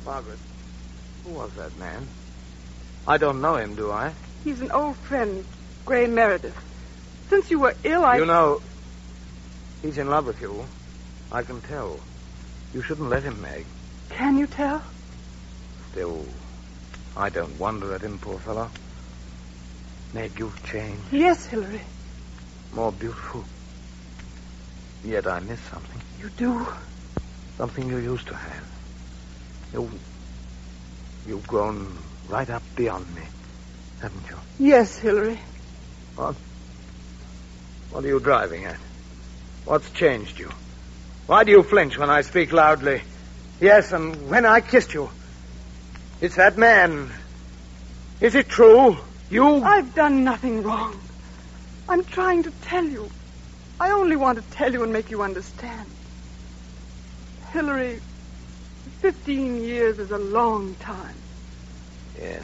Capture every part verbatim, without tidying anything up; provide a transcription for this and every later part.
Margaret, who was that man? I don't know him, do I? He's an old friend, Gray Meredith. Since you were ill, I... You know, he's in love with you. I can tell. You shouldn't let him, Meg. Can you tell? Still, I don't wonder at him, poor fellow. Meg, you've changed. Yes, Hillary. More beautiful. Yet I miss something. You do? Something you used to have. You... You've grown right up beyond me, haven't you? Yes, Hillary. What? What are you driving at? What's changed you? Why do you flinch when I speak loudly? Yes, and when I kissed you. It's that man. Is it true? You... I've done nothing wrong. I'm trying to tell you. I only want to tell you and make you understand. Hillary, fifteen years is a long time. Yes,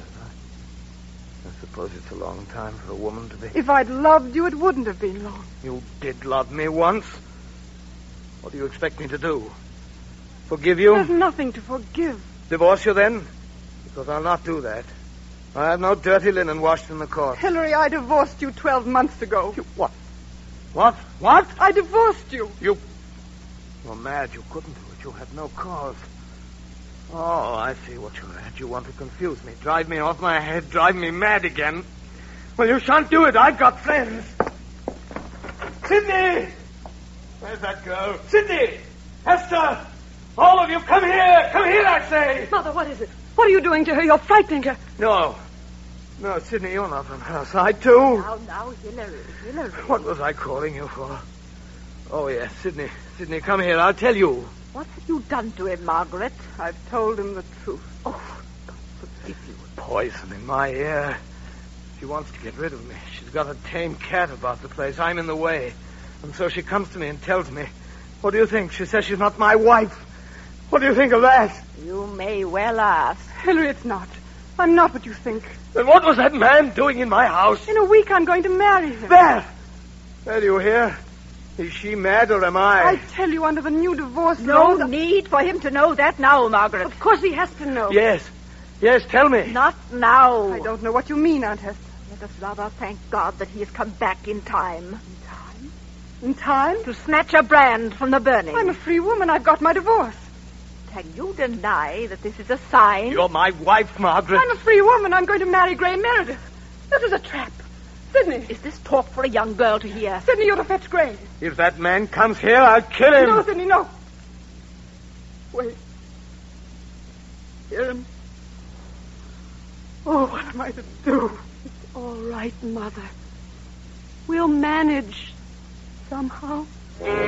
I, I suppose it's a long time for a woman to be... If I'd loved you, it wouldn't have been long. You did love me once. What do you expect me to do? Forgive you? There's nothing to forgive. Divorce you then? Because I'll not do that. I have no dirty linen washed in the court. Hillary, I divorced you twelve months ago. You, what? What? What? I divorced you. You... You're mad. You couldn't do it. You had no cause. Oh, I see what you're at. You want to confuse me, drive me off my head, drive me mad again. Well, you shan't do it. I've got friends. Sidney! Where's that girl? Sidney! Hester! All of you, come here! Come here, I say! Mother, what is it? What are you doing to her? You're frightening her. No. No, Sidney, you're not on her side, too. Now, now, Hillary, Hillary. What was I calling you for? Oh, yes, Sidney. Sidney, come here. I'll tell you. What have you done to him, Margaret? I've told him the truth. Oh, God forgive you. Poison in my ear. She wants to get rid of me. She's got a tame cat about the place. I'm in the way. And so she comes to me and tells me. What do you think? She says she's not my wife. What do you think of that? You may well ask. Hillary, it's not. I'm not what you think. Then what was that man doing in my house? In a week, I'm going to marry him. There! There, do you hear? Is she mad or am I? I tell you, under the new divorce No laws... need for him to know that now, Margaret. Of course he has to know. Yes. Yes, tell me. Not now. I don't know what you mean, Aunt Hester. Let us rather thank God that he has come back in time. In time? In time? To snatch a brand from the burning. I'm a free woman. I've got my divorce. Can you deny that this is a sign? You're my wife, Margaret. I'm a free woman. I'm going to marry Gray Meredith. This is a trap. Sidney. Is this talk for a young girl to hear? Sidney, you're to fetch Gray. If that man comes here, I'll kill him. No, Sidney, no. Wait. Hear him? Oh, what am I to do? It's all right, Mother. We'll manage somehow.